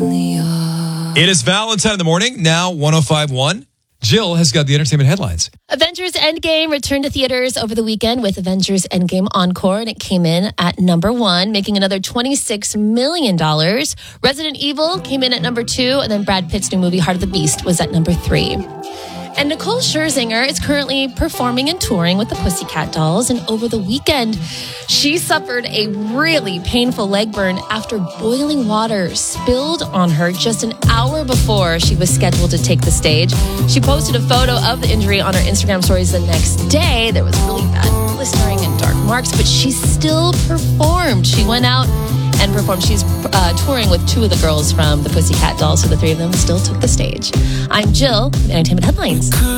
It is Valentine in the morning, now 105.1. Jill has got the entertainment headlines. Avengers Endgame returned to theaters over the weekend with Avengers Endgame Encore, and it came in at number 1, making another $26 million. Resident Evil came in at number 2, and then Brad Pitt's new movie, Heart of the Beast, was at number 3. And Nicole Scherzinger is currently performing and touring with the Pussycat Dolls. And over the weekend, she suffered a really painful leg burn after boiling water spilled on her just an hour before she was scheduled to take the stage. She posted a photo of the injury on her Instagram stories the next day. There was really bad blistering and dark marks, but she still performed. She went out and performed. She's touring with 2 of the girls from the Pussycat Dolls, so the 3 of them still took the stage. I'm Jill with Entertainment Headlines.